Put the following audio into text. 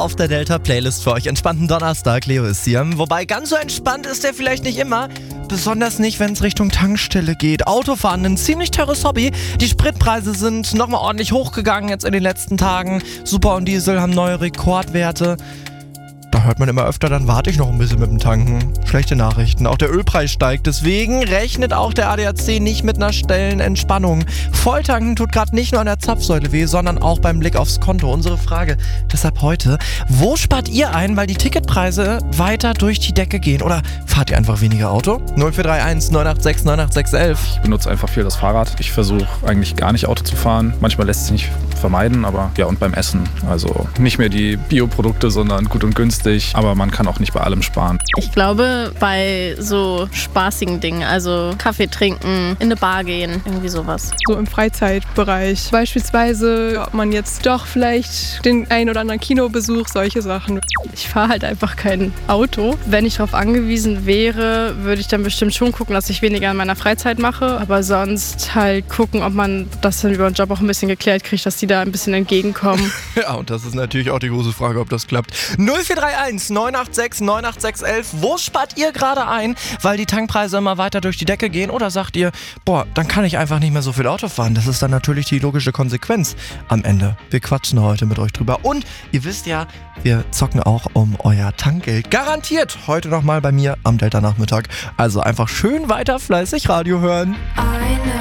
auf der Delta-Playlist für euch. Entspannten Donnerstag, Leo ist hier. Wobei ganz so entspannt ist der vielleicht nicht immer. Besonders nicht, wenn es Richtung Tankstelle geht. Autofahren, ein ziemlich teures Hobby. Die Spritpreise sind nochmal ordentlich hochgegangen jetzt in den letzten Tagen. Super und Diesel haben neue Rekordwerte. Da hört man immer öfter, dann warte ich noch ein bisschen mit dem Tanken. Schlechte Nachrichten. Auch der Ölpreis steigt. Deswegen rechnet auch der ADAC nicht mit einer schnellen Entspannung. Volltanken tut gerade nicht nur an der Zapfsäule weh, sondern auch beim Blick aufs Konto. Unsere Frage deshalb heute: Wo spart ihr ein, weil die Ticketpreise weiter durch die Decke gehen? Oder fahrt ihr einfach weniger Auto? 0431 986 98611. Ich benutze einfach viel das Fahrrad. Ich versuche eigentlich gar nicht Auto zu fahren. Manchmal lässt es sich nicht vermeiden, aber ja, und beim Essen. Also nicht mehr die Bioprodukte, sondern gut und günstig. Aber man kann auch nicht bei allem sparen. Ich glaube, bei so spaßigen Dingen, also Kaffee trinken, in eine Bar gehen, irgendwie sowas. So im Freizeitbereich. Beispielsweise, ob man jetzt doch vielleicht den ein oder anderen Kinobesuch, solche Sachen. Ich fahre halt einfach kein Auto. Wenn ich darauf angewiesen wäre, würde ich dann bestimmt schon gucken, dass ich weniger in meiner Freizeit mache. Aber sonst halt gucken, ob man das dann über den Job auch ein bisschen geklärt kriegt, dass die da ein bisschen entgegenkommen. Ja, und das ist natürlich auch die große Frage, ob das klappt. 0431 986 98611. Wo spart ihr gerade ein, weil die Tankpreise immer weiter durch die Decke gehen? Oder sagt ihr, dann kann ich einfach nicht mehr so viel Auto fahren? Das ist dann natürlich die logische Konsequenz am Ende. Wir quatschen heute mit euch drüber. Und ihr wisst ja, wir zocken auch um euer Tankgeld. Garantiert heute nochmal bei mir am Delta-Nachmittag. Also einfach schön weiter fleißig Radio hören.